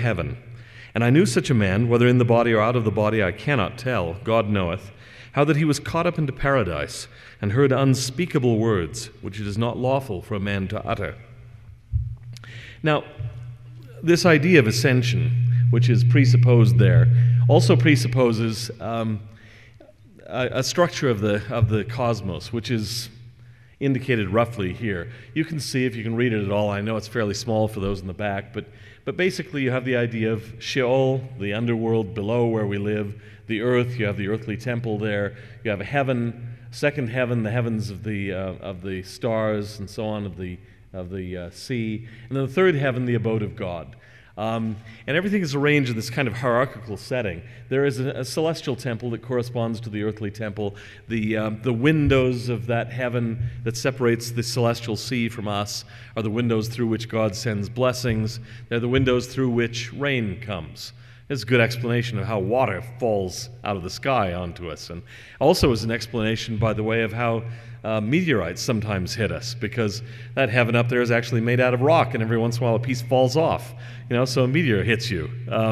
heaven. And I knew such a man, whether in the body or out of the body I cannot tell, God knoweth, how that he was caught up into paradise, and heard unspeakable words, which it is not lawful for a man to utter. Now, this idea of ascension, which is presupposed there, also presupposes a structure of the cosmos, which is indicated roughly here. You can see, if you can read it at all, I know it's fairly small for those in the back, but basically you have the idea of Sheol, the underworld below where we live, the earth, you have the earthly temple there, you have a heaven, second heaven, the heavens of the stars and so on, of the sea, and then the third heaven, the abode of God. And everything is arranged in this kind of hierarchical setting. There is a celestial temple that corresponds to the earthly temple. The windows of that heaven that separates the celestial sea from us are the windows through which God sends blessings. They're the windows through which rain comes. It's a good explanation of how water falls out of the sky onto us. And also is an explanation, by the way, of how meteorites sometimes hit us, because that heaven up there is actually made out of rock, and every once in a while a piece falls off. So a meteor hits you.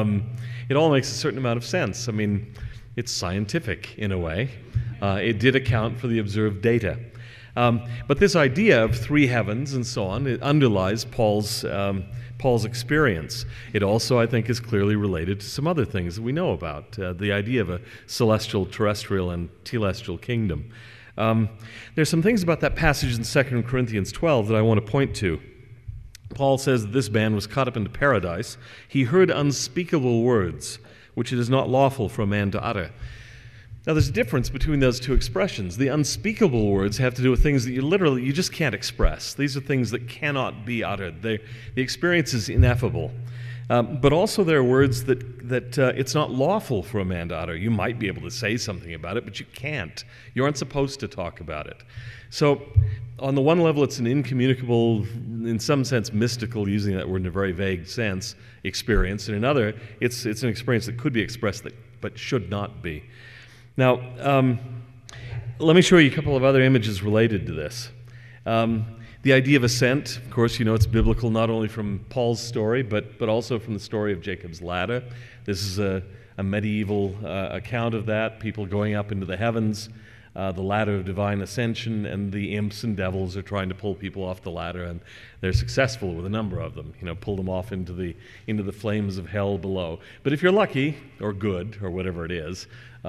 It all makes a certain amount of sense. I mean, it's scientific in a way. It did account for the observed data. But this idea of three heavens and so on, it underlies Paul's experience. It also, I think, is clearly related to some other things that we know about, the idea of a celestial, terrestrial, and telestial kingdom. There's some things about that passage in 2 Corinthians 12 that I want to point to. Paul says that this man was caught up into paradise. He heard unspeakable words, which it is not lawful for a man to utter. Now, there's a difference between those two expressions. The unspeakable words have to do with things that you just can't express. These are things that cannot be uttered. The experience is ineffable. But also there are words that it's not lawful for a man to utter. You might be able to say something about it, but you can't. You aren't supposed to talk about it. So on the one level, it's an incommunicable, in some sense mystical, using that word in a very vague sense, experience. In another, it's an experience that could be expressed but should not be. Now, let me show you a couple of other images related to this. The idea of ascent, of course, it's biblical not only from Paul's story, but also from the story of Jacob's ladder. This is a medieval account of that, people going up into the heavens, the ladder of divine ascension, and the imps and devils are trying to pull people off the ladder, and they're successful with a number of them, pull them off into the flames of hell below. But if you're lucky, or good, or whatever it is,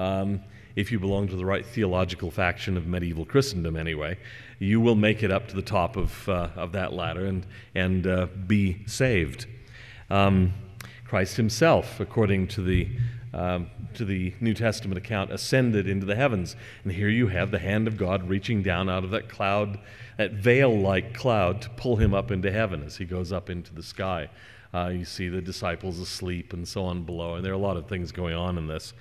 if you belong to the right theological faction of medieval Christendom anyway, you will make it up to the top of that ladder and be saved. Christ himself, according to the New Testament account, ascended into the heavens. And here you have the hand of God reaching down out of that cloud, that veil-like cloud, to pull him up into heaven as he goes up into the sky. You see the disciples asleep and so on below, and there are a lot of things going on in this.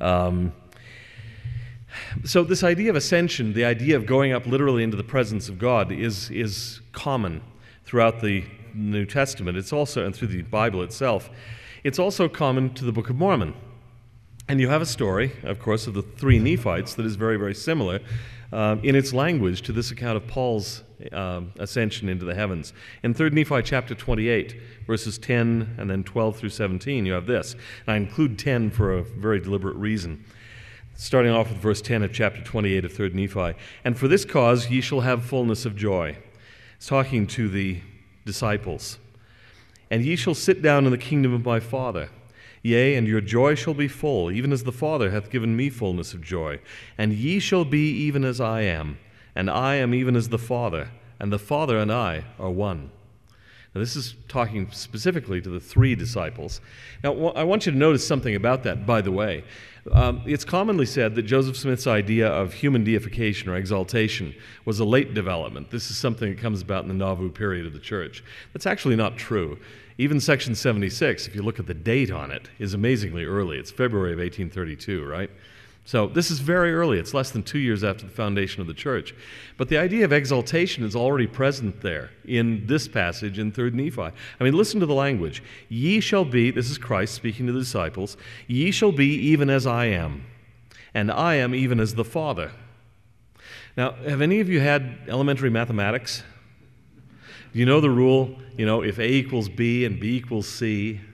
So this idea of ascension, the idea of going up literally into the presence of God, is common throughout the New Testament. It's also, and through the Bible itself, it's also common to the Book of Mormon. And you have a story, of course, of the three Nephites that is very, very similar in its language to this account of Paul's ascension into the heavens. In 3 Nephi chapter 28, verses 10 and then 12 through 17, you have this. And I include 10 for a very deliberate reason. Starting off with verse 10 of chapter 28 of 3 Nephi. And for this cause ye shall have fullness of joy. It's talking to the disciples. And ye shall sit down in the kingdom of my Father. Yea, and your joy shall be full, even as the Father hath given me fullness of joy. And ye shall be even as I am, and I am even as the Father, and the Father and I are one. Now, this is talking specifically to the three disciples. Now, I want you to notice something about that, by the way. It's commonly said that Joseph Smith's idea of human deification or exaltation was a late development. This is something that comes about in the Nauvoo period of the church. That's actually not true. Even section 76, if you look at the date on it, is amazingly early. It's February of 1832, right? So this is very early. It's less than 2 years after the foundation of the church. But the idea of exaltation is already present there in this passage in 3 Nephi. I mean, listen to the language. Ye shall be, this is Christ speaking to the disciples, ye shall be even as I am, and I am even as the Father. Now, have any of you had elementary mathematics? Do you know the rule, if A equals B and B equals C,